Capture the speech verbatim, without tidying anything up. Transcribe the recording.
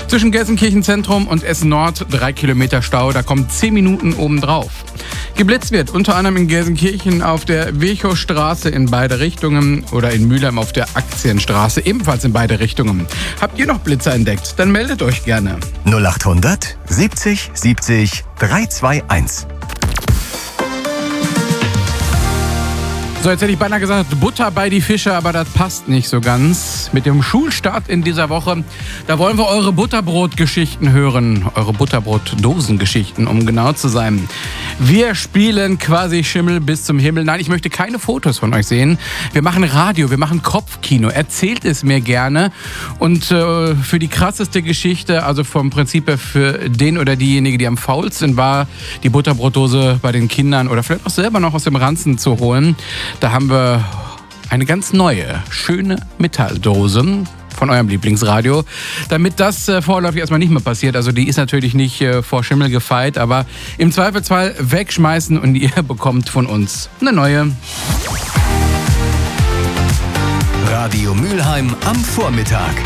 Zwischen Gelsenkirchen-Zentrum und Essen-Nord drei Kilometer Stau, da kommen zehn Minuten obendrauf. Geblitzt wird unter anderem in Gelsenkirchen auf der Virchowstraße in beide Richtungen oder in Mülheim auf der Aktienstraße ebenfalls in beide Richtungen. Habt ihr noch Blitzer entdeckt? Dann meldet euch gerne. null achthundert siebzig siebzig dreihundertzweiundzwanzig. So, jetzt hätte ich beinahe gesagt, Butter bei die Fische, aber das passt nicht so ganz. Mit dem Schulstart in dieser Woche, da wollen wir eure Butterbrotgeschichten hören. Eure Butterbrotdosengeschichten, um genau zu sein. Wir spielen quasi Schimmel bis zum Himmel. Nein, ich möchte keine Fotos von euch sehen. Wir machen Radio, wir machen Kopfkino. Erzählt es mir gerne. Und äh, für die krasseste Geschichte, also vom Prinzip her für den oder diejenige, die am faulsten war, die Butterbrotdose bei den Kindern oder vielleicht auch selber noch aus dem Ranzen zu holen. Da haben wir eine ganz neue, schöne Metalldose von eurem Lieblingsradio, damit das äh, vorläufig erstmal nicht mehr passiert. Also die ist natürlich nicht äh, vor Schimmel gefeit, aber im Zweifelsfall wegschmeißen und ihr bekommt von uns eine neue. Radio Mülheim am Vormittag.